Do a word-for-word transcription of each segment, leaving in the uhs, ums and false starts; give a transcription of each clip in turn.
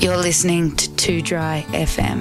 You're listening to Too Dry F M.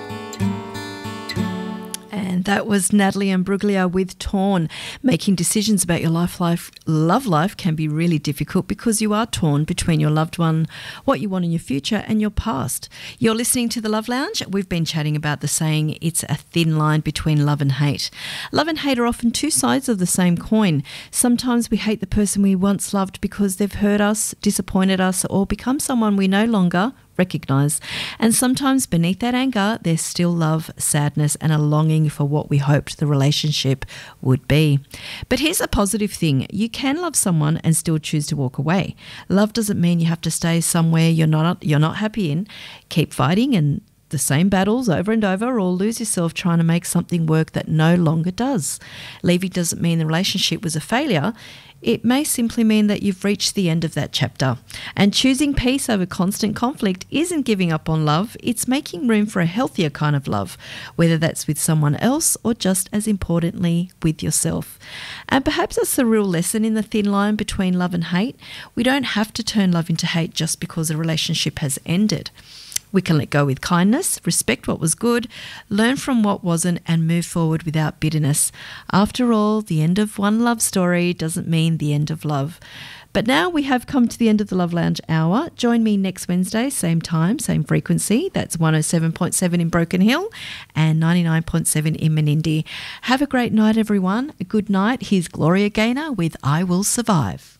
And that was Natalie Imbruglia with Torn. Making decisions about your life, life, love life can be really difficult because you are torn between your loved one, what you want in your future, and your past. You're listening to The Love Lounge. We've been chatting about the saying, it's a thin line between love and hate. Love and hate are often two sides of the same coin. Sometimes we hate the person we once loved because they've hurt us, disappointed us, or become someone we no longer recognise. And sometimes beneath that anger, there's still love, sadness, and a longing for what we hoped the relationship would be. But here's a positive thing. You can love someone and still choose to walk away. Love doesn't mean you have to stay somewhere you're not you're not happy in. Keep fighting and the same battles over and over, or lose yourself trying to make something work that no longer does. Leaving doesn't mean the relationship was a failure. It may simply mean that you've reached the end of that chapter. And choosing peace over constant conflict isn't giving up on love. It's making room for a healthier kind of love, whether that's with someone else or just as importantly with yourself. And perhaps that's the real lesson in the thin line between love and hate. We don't have to turn love into hate just because a relationship has ended. We can let go with kindness, respect what was good, learn from what wasn't, and move forward without bitterness. After all, the end of one love story doesn't mean the end of love. But now we have come to the end of the Love Lounge hour. Join me next Wednesday, same time, same frequency. That's one oh seven point seven in Broken Hill and ninety-nine point seven in Menindee. Have a great night, everyone. A good night. Here's Gloria Gaynor with I Will Survive.